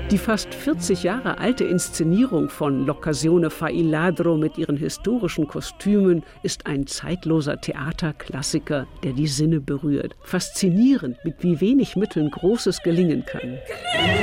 Die fast 40 Jahre alte Inszenierung von L'Occasione fa il ladro mit ihren historischen Kostümen ist ein zeitloser Theaterklassiker, der die Sinne berührt. Faszinierend, mit wie wenig Mitteln Großes gelingen kann.